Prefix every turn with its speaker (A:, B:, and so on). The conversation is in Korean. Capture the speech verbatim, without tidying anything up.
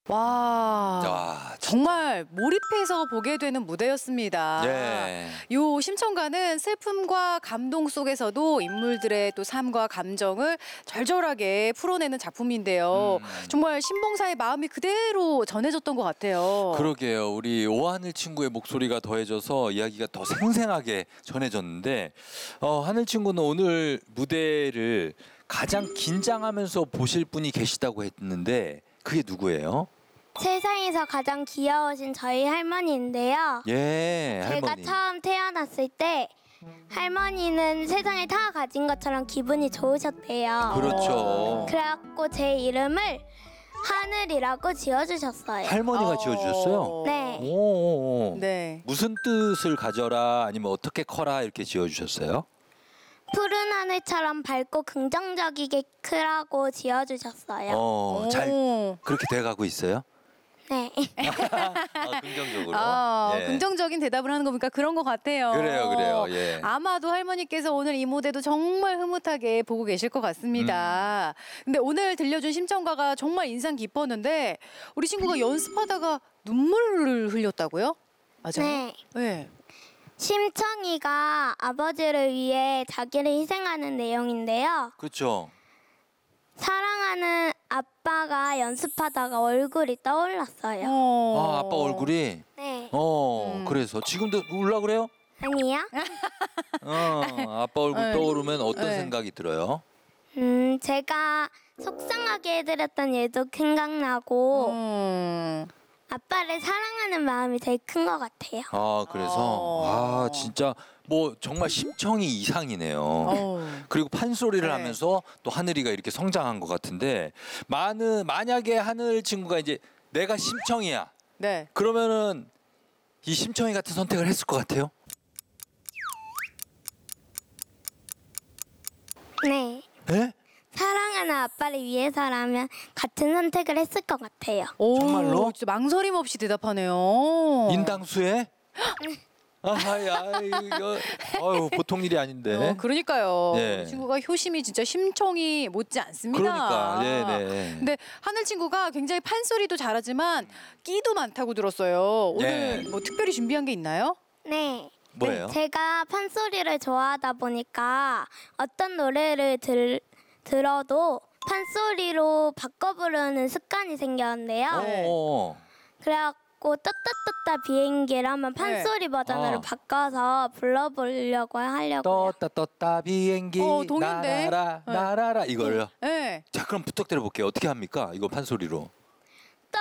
A: 와,
B: 아,
A: 정말 몰입해서 보게 되는 무대였습니다.
B: 네.
A: 요 심청가는 슬픔과 감동 속에서도 인물들의 또 삶과 감정을 절절하게 풀어내는 작품인데요.
B: 음.
A: 정말 신봉사의 마음이 그대로 전해졌던 것 같아요.
B: 그러게요. 우리 오하늘 친구의 목소리가 더해져서 이야기가 더 생생하게 전해졌는데 어, 하늘 친구는 오늘 무대를 가장 긴장하면서 보실 분이 계시다고 했는데 그게 누구예요?
C: 세상에서 가장 귀여우신 저희 할머니인데요.
B: 예,
C: 제가
B: 할머니.
C: 처음 태어났을 때 할머니는 세상을 다 가진 것처럼 기분이 좋으셨대요.
B: 그렇죠.
C: 그래갖고 제 이름을 하늘이라고 지어주셨어요.
B: 할머니가
A: 어.
B: 지어주셨어요?
C: 네.
B: 오,
A: 네.
B: 무슨 뜻을 가져라 아니면 어떻게 커라 이렇게 지어주셨어요?
C: 푸른 하늘처럼 밝고 긍정적이게 크라고 지어주셨어요.
B: 어, 잘
A: 오.
B: 그렇게 돼가고 있어요?
C: 네.
B: 아, 긍정적으로.
A: 아,
B: 예.
A: 긍정적인 대답을 하는 거 보니까 그런 것 같아요.
B: 그래요, 그래요. 예.
A: 아마도 할머니께서 오늘 이 무대도 정말 흐뭇하게 보고 계실 것 같습니다.
B: 음.
A: 근데 오늘 들려준 심청가가 정말 인상 깊었는데 우리 친구가 연습하다가 눈물을 흘렸다고요? 맞아요?
C: 네.
A: 네.
C: 심청이가 아버지를 위해 자기를 희생하는 내용인데요.
B: 그렇죠.
C: 사랑하는 아빠가 연습하다가 얼굴이 떠올랐어요.
A: 어.
B: 아, 아빠 얼굴이.
C: 네.
B: 어,
A: 음.
B: 그래서 지금도 울라 그래요?
C: 아니요?
B: 어, 아빠 얼굴
A: 네.
B: 떠오르면 어떤
A: 네.
B: 생각이 들어요?
C: 음, 제가 속상하게 해드렸던 일도 생각나고
A: 음.
C: 아빠를 사랑하는 마음이 제일 큰 것 같아요.
B: 아, 그래서
A: 어.
B: 아, 진짜 뭐 정말 심청이 이상이네요.
A: 어.
B: 그리고 판소리를
A: 네.
B: 하면서 또 하늘이가 이렇게 성장한 것 같은데 많은 만약에 하늘 친구가 이제 내가 심청이야.
A: 네.
B: 그러면은 이 심청이 같은 선택을 했을 것 같아요.
C: 네.
B: 에?
C: 사랑하는 아빠를 위해서라면 같은 선택을 했을 것 같아요.
A: 오,
B: 정말로?
A: 진짜 망설임 없이 대답하네요.
B: 인당수에? 아야 이거 어유 보통 일이 아닌데.
A: 어, 그러니까요.
B: 네.
A: 이 친구가 효심이 진짜 심청이 못지 않습니다.
B: 그러니까, 네네.
A: 근데 하늘 친구가 굉장히 판소리도 잘하지만 끼도 많다고 들었어요. 오늘
B: 네.
A: 뭐 특별히 준비한 게 있나요?
C: 네.
B: 뭐예요?
C: 제가 판소리를 좋아하다 보니까 어떤 노래를 들, 들어도 판소리로 바꿔 부르는 습관이 생겼는데요.
B: 어.
C: 그래갖고 떴다 떴다 비행기를 한번 판소리 버전으로
B: 아.
C: 바꿔서 불러보려고 하려고요.
B: 떴다 떴다 비행기
A: 어, 동요인데?
B: 날아라
A: 네.
B: 날아라 이걸요.
A: 네.
B: 자 그럼 부탁드려 볼게요. 어떻게 합니까? 이거 판소리로.